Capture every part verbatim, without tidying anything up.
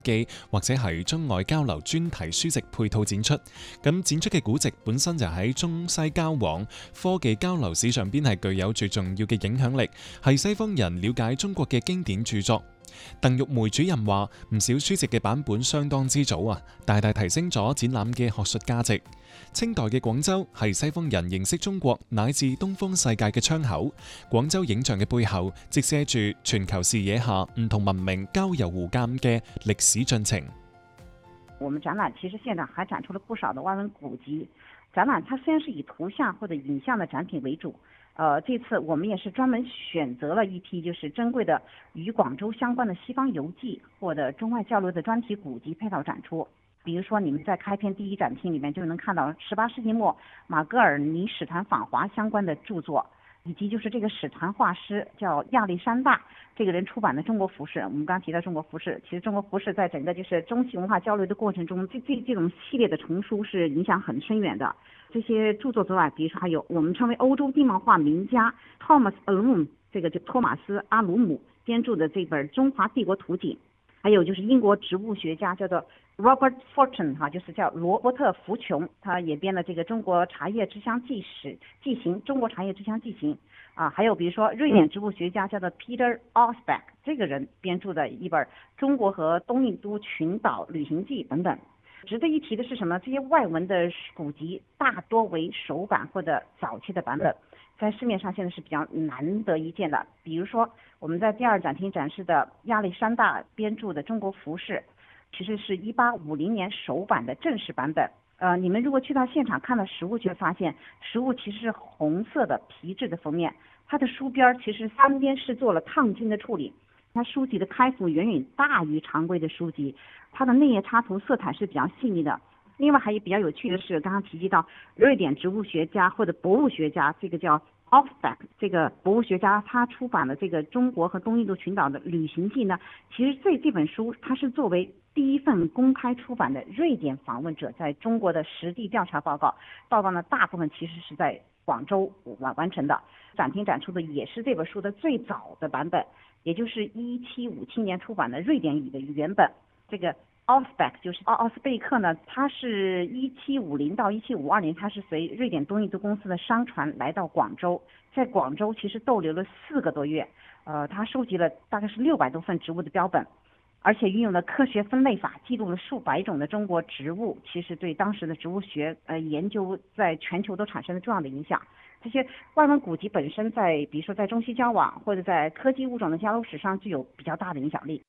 記或者係中外交流專題書籍配套展出。咁展出嘅古籍本身就喺中西交往、科技交流史上邊係具有最重要嘅影響力，係西方人了解中國嘅經典著作。鄧玉梅主任話：唔少書籍嘅版本相當之早啊，大大提升咗展覽嘅學術價值。清代嘅廣州係西方人認識中國乃至東方世界嘅窗口。廣州影像嘅背後，折射住全球視野下唔同文明交遊互鑒嘅歷史進程。 我們展覽其實現在還展出了不少的外文古籍。展覽它雖然是以圖像或者影像的展品為主，呃，這次我們也是專門選擇了一批就是珍貴的與廣州相關的西方遊記或者中外交流的專題古籍配套展出。比如說你們在開篇第一展廳裡面就能看到十八世紀末馬格爾尼使團訪華相關的著作，以及就是這個使團畫師叫亞歷山大這個人出版的中國服飾。我們剛剛提到中國服飾，其實中國服飾在整個就是中西文化交流的過程中，這這這種系列的叢書是影響很深遠的。這些著作之外，比如說還有我們稱為歐洲地貌畫名家 Thomas Alum， 這個就托馬斯阿魯姆編著的這本《中華帝國圖景》，還有就是英國植物學家叫做 Robert Fortune 哈，就是叫羅伯特·福瓊，他也編了這個《中國茶葉之鄉紀史紀行》《中國茶葉之鄉紀行》啊，還有比如說瑞典植物學家叫做 Peter Osbeck， 這個人編著的一本《中國和東印度群島旅行記》等等。值得一提的是什麼？這些外文的古籍大多為手版或者早期的版本，在市面上現在是比較難得一見的。比如說我們在第二展廳展示的亞歷山大編著的《中國服飾》，其實是一八五零年首版的正式版本。呃，你們如果去到現場看到實物，就會發現實物其實是紅色的皮質的封面，它的書邊其實三邊是做了燙金的處理。它書籍的開幅遠遠大於常規的書籍，它的內頁插圖色彩是比較細膩的。另外還有比較有趣的是，剛剛提及到瑞典植物學家或者博物學家，這個叫 Osbeck， 這個博物學家他出版的這個中國和東印度群島的旅行記呢，其實這這本書它是作為第一份公開出版的瑞典訪問者在中國的實地調查報告，報告呢大部分其實是在廣州完完成的。展廳展出的也是這本書的最早的版本，也就是一七五七年出版的瑞典語的原本。這個 Osbeck 就是奧奧斯貝克呢，他是一七五零到一七五二年，他是隨瑞典東印度公司的商船來到廣州，在廣州其實逗留了四個多月，呃，他收集了大概是六百多份植物的標本，而且運用了科學分類法，記錄了數百種的中國植物，其實對當時的植物學呃研究在全球都產生了重要的影響。這些外文古籍本身在，比如說在中西交往或者在科技物種的交流史上具有比較大的影響力。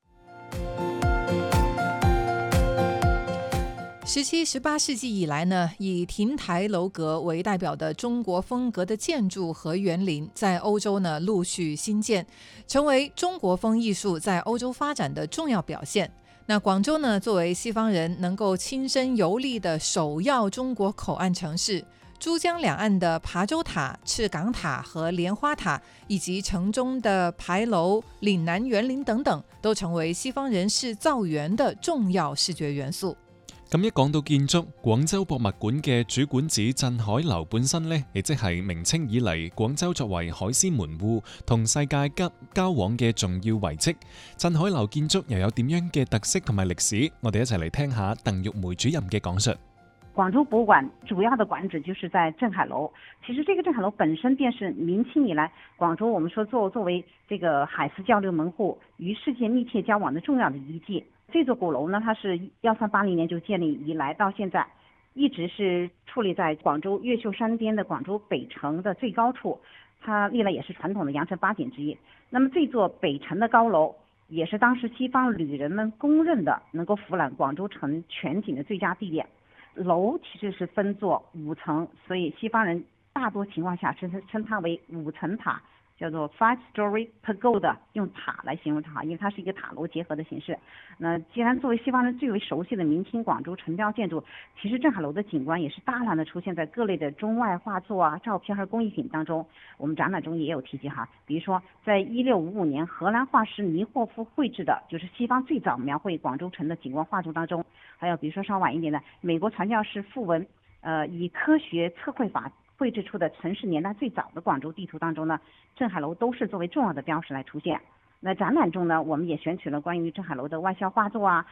十七、十八世紀以來呢，以亭台樓閣為代表的中國風格的建築和園林，在歐洲呢陸續興建，成為中國風藝術在歐洲發展的重要表現。那廣州呢，作為西方人能夠親身遊歷的首要中國口岸城市，珠江兩岸的琶洲塔、赤崗塔和蓮花塔，以及城中的牌樓、嶺南園林等等，都成為西方人士造園的重要視覺元素。 咁一講到建築，廣州博物館嘅主管子鎮海樓本身呢，亦即係明清以嚟廣州作為海鮮門戶同世界交交往嘅重要遺跡。鎮海樓建築又有點樣嘅特色同埋歷史？我哋一齊嚟聽下鄧玉梅主任嘅講述。 廣州博物館主要的館址就是在鎮海樓。其實這個鎮海樓本身便是明清以來廣州我們說作作為這個海事交流門戶與世界密切交往的重要的遺跡。這座古樓呢，它是一三八零年就建立以來到現在，一直是矗立在廣州越秀山巔的廣州北城的最高處，它歷來也是傳統的羊城八景之一。那麼這座北城的高樓，也是當時西方旅人們公認的能夠俯覽廣州城全景的最佳地點。樓其實是分作五層，所以西方人大多情況下稱稱它為五層塔，叫做 five-story pagoda， 用塔來形容它，因為它是一個塔樓結合的形式。那既然作為西方人最為熟悉的明清廣州城標建築，其實鎮海樓的景觀也是大量的出現在各類的中外畫作啊、照片和工藝品當中。我們展覽中也有提及哈，比如說在一六五五年荷蘭畫師尼霍夫繪製的，就是西方最早描繪廣州城的景觀畫作當中，還有比如說稍晚一點的美國傳教士傅文，呃，以科學測繪法繪製出的城市年代最早的廣州地圖當中呢，鎮海樓都是作為重要的標識來出現。那展覽中呢，我們也選取了關於鎮海樓的外銷畫作啊，